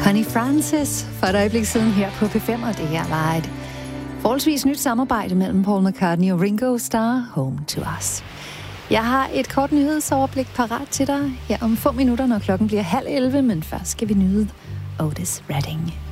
Connie Francis for et øjeblik siden her på P5, og det her var et forholdsvis nyt samarbejde mellem Paul McCartney og Ringo Starr, Home to Us. Jeg har et kort nyhedsoverblik parat til dig her om få minutter, når klokken bliver 10:30, men først skal vi nyde Otis Redding.